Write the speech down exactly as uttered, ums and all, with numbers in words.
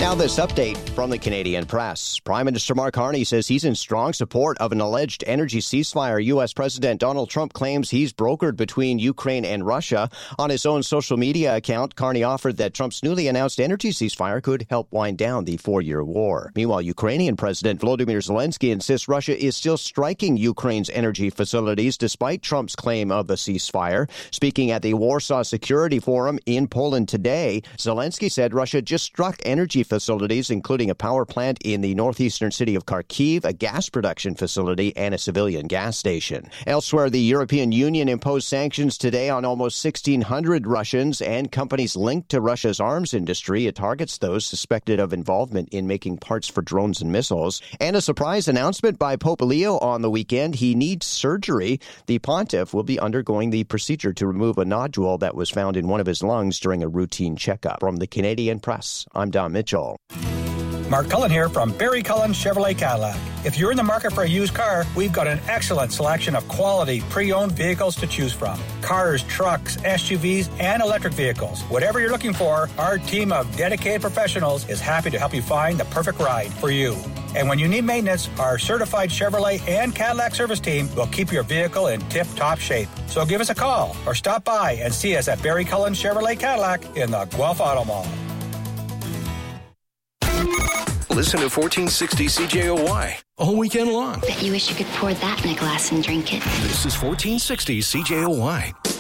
Now this update from the Canadian press. Prime Minister Mark Carney says he's in strong support of an alleged energy ceasefire. U S. President Donald Trump claims he's brokered between Ukraine and Russia. On his own social media account, Carney offered that Trump's newly announced energy ceasefire could help wind down the four-year war. Meanwhile, Ukrainian President Volodymyr Zelensky insists Russia is still striking Ukraine's energy facilities despite Trump's claim of the ceasefire. Speaking at the Warsaw Security Forum in Poland today, Zelensky said Russia just struck energy facilities, including a power plant in the northeastern city of Kharkiv, a gas production facility, and a civilian gas station. Elsewhere, the European Union imposed sanctions today on almost sixteen hundred Russians and companies linked to Russia's arms industry. It targets those suspected of involvement in making parts for drones and missiles. And a surprise announcement by Pope Leo on the weekend. He needs surgery. The pontiff will be undergoing the procedure to remove a nodule that was found in one of his lungs during a routine checkup. From the Canadian Press, I'm Don Mitchell. Mark Cullen here from Barry Cullen Chevrolet Cadillac. If you're in the market for a used car, we've got an excellent selection of quality pre-owned vehicles to choose from. Cars, trucks, S U Vs, and electric vehicles. Whatever you're looking for, our team of dedicated professionals is happy to help you find the perfect ride for you. And when you need maintenance, our certified Chevrolet and Cadillac service team will keep your vehicle in tip-top shape. So give us a call or stop by and see us at Barry Cullen Chevrolet Cadillac in the Guelph Auto Mall. Listen to fourteen sixty C J O Y all weekend long. Bet you wish you could pour that in a glass and drink it. This is fourteen sixty C J O Y.